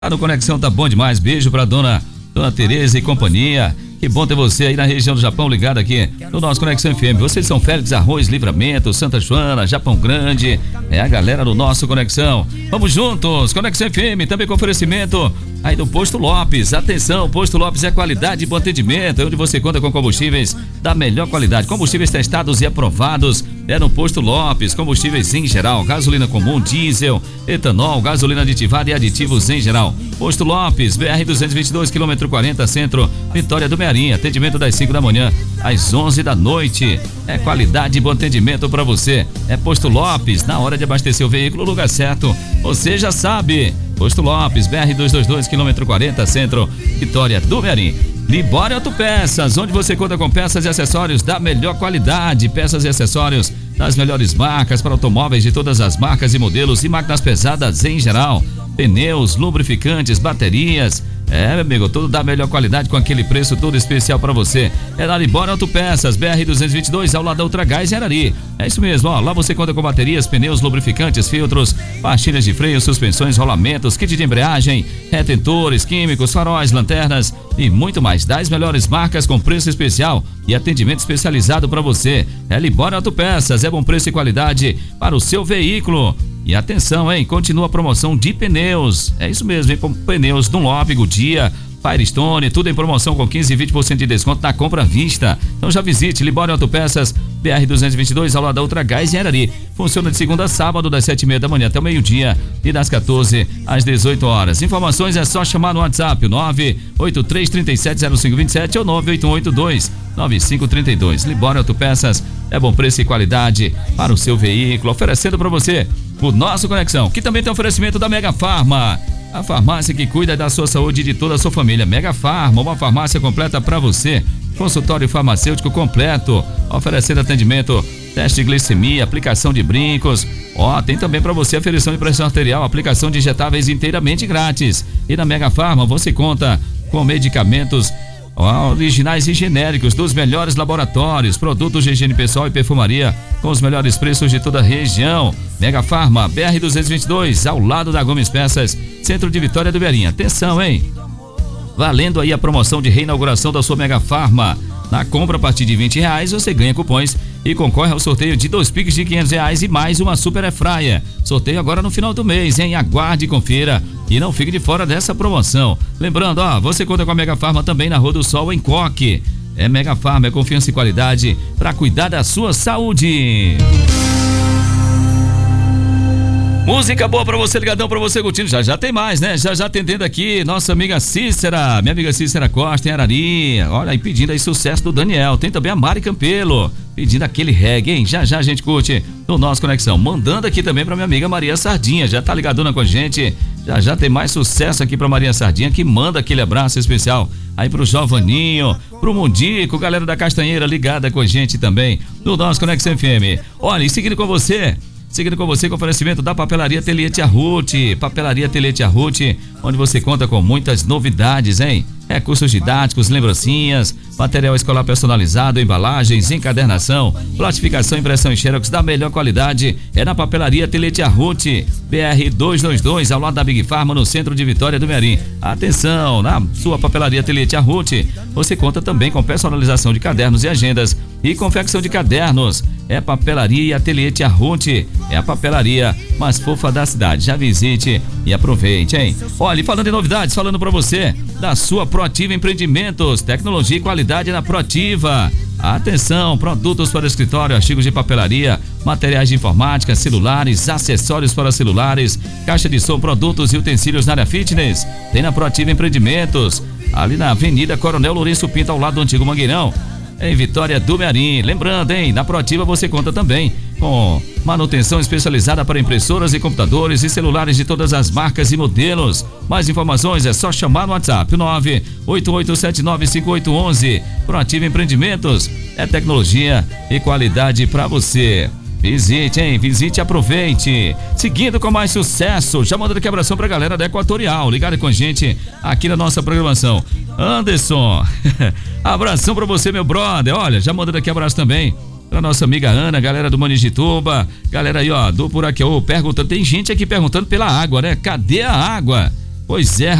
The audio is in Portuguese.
No Conexão tá bom demais. Beijo pra dona Tereza e companhia. Que bom ter você aí na região do Japão ligado aqui no nosso Conexão FM. Vocês são Félix, Arroz, Livramento, Santa Joana, Japão Grande. É a galera do nosso Conexão. Vamos juntos, Conexão FM, também com oferecimento aí do Posto Lopes. Atenção, Posto Lopes é qualidade e bom atendimento, é onde você conta com combustíveis da melhor qualidade. Combustíveis testados e aprovados é no Posto Lopes. Combustíveis em geral, gasolina comum, diesel, etanol, gasolina aditivada e aditivos em geral. Posto Lopes, BR 222, quilômetro 40, centro, Vitória do Mearim. Atendimento das 5 da manhã às 11 da noite. É qualidade e bom atendimento para você. É Posto Lopes, na hora de abastecer o veículo, lugar certo, você já sabe. Posto Lopes, BR 222, quilômetro 40, centro, Vitória do Mearim. Libório Autopeças, onde você conta com peças e acessórios da melhor qualidade, peças e acessórios das melhores marcas para automóveis de todas as marcas e modelos e máquinas pesadas em geral, pneus, lubrificantes, baterias. É, meu amigo, tudo da melhor qualidade com aquele preço todo especial para você. É na Libório Autopeças, BR 222, ao lado da Ultragás em Arari. É isso mesmo, ó, lá você conta com baterias, pneus, lubrificantes, filtros, pastilhas de freio, suspensões, rolamentos, kit de embreagem, retentores, químicos, faróis, lanternas e muito mais. Das melhores marcas com preço especial e atendimento especializado para você. É Libório Autopeças, é bom preço e qualidade para o seu veículo. E atenção, hein? Continua a promoção de pneus. É isso mesmo, hein? Pneus Dunlop, Goodyear, Firestone, tudo em promoção com 15 e 20% de desconto na compra à vista. Então já visite Libório Autopeças, BR 222, ao lado da Ultragás em Arari. Funciona de segunda a sábado, das 7h30 da manhã até o meio-dia e das 14 às 18 horas. Informações é só chamar no WhatsApp, 983370527 ou 981829532. Libório Autopeças é bom preço e qualidade para o seu veículo, oferecendo para você o nosso Conexão, que também tem oferecimento da Mega Farma, a farmácia que cuida da sua saúde e de toda a sua família. Mega Farma, uma farmácia completa para você, consultório farmacêutico completo, oferecendo atendimento, teste de glicemia, aplicação de brincos. Tem também para você aferição de pressão arterial, aplicação de injetáveis inteiramente grátis. E na Mega Farma você conta com medicamentos originais e genéricos dos melhores laboratórios, produtos de higiene pessoal e perfumaria com os melhores preços de toda a região. Mega Farma, BR 222, ao lado da Gomes Peças, centro de Vitória do Mearim. Atenção, hein? Valendo aí a promoção de reinauguração da sua Mega Farma. Na compra a partir de R$20 você ganha cupons e concorre ao sorteio de 2 Pix de R$500 e mais uma Super Airfryer. Sorteio agora no final do mês, hein? Aguarde e confira e não fique de fora dessa promoção. Lembrando, você conta com a Mega Farma também na Rua do Sol, em Coque. É Mega Farma, é confiança e qualidade para cuidar da sua saúde. Música boa pra você, ligadão pra você, curtindo. Já tem mais, né? Já atendendo aqui, nossa amiga Cícera, minha amiga Cícera Costa em Arari. Olha aí, pedindo aí sucesso do Daniel. Tem também a Mari Campelo, pedindo aquele reggae, hein? Já a gente curte no nosso Conexão. Mandando aqui também pra minha amiga Maria Sardinha, já tá ligadona com a gente. Já tem mais sucesso aqui pra Maria Sardinha, que manda aquele abraço especial aí pro Jovaninho, pro Mundico, galera da Castanheira ligada com a gente também no nosso Conexão FM. Olha, e seguindo com você com oferecimento da Papelaria Ateliê Tia Ruth. Papelaria Ateliê Tia Ruth, onde você conta com muitas novidades, hein? Recursos didáticos, lembrancinhas, material escolar personalizado, embalagens, encadernação, plastificação, impressão e xerox da melhor qualidade. É na Papelaria Ateliê Tia Ruth, BR 222, ao lado da Big Pharma, no centro de Vitória do Mearim. Atenção, na sua Papelaria Ateliê Tia Ruth, você conta também com personalização de cadernos e agendas e confecção de cadernos. É Papelaria Ateliê Tia Ruth, é a papelaria mais fofa da cidade. Já visite e aproveite, hein? Olha, e falando em novidades, falando pra você da sua Proativa Empreendimentos, tecnologia e qualidade na Proativa. Atenção, produtos para escritório, artigos de papelaria, materiais de informática, celulares, acessórios para celulares, caixa de som, produtos e utensílios na área fitness. Tem na Proativa Empreendimentos, ali na Avenida Coronel Lourenço Pinto, ao lado do antigo Mangueirão, em Vitória do Mearim. Lembrando, hein, na Proativa você conta também com manutenção especializada para impressoras e computadores e celulares de todas as marcas e modelos. Mais informações é só chamar no WhatsApp 988795811. Proativa Empreendimentos, é tecnologia e qualidade para você. Visite, hein? Visite e aproveite. Seguindo com mais sucesso, já mandando aqui abração pra galera da Equatorial, ligada com a gente aqui na nossa programação. Anderson, abração pra você, meu brother. Olha, já mandando aqui abraço também pra nossa amiga Ana, galera do Manigituba, galera aí, do Puraqueú, perguntando, tem gente aqui perguntando pela água, né? Cadê a água? Pois é,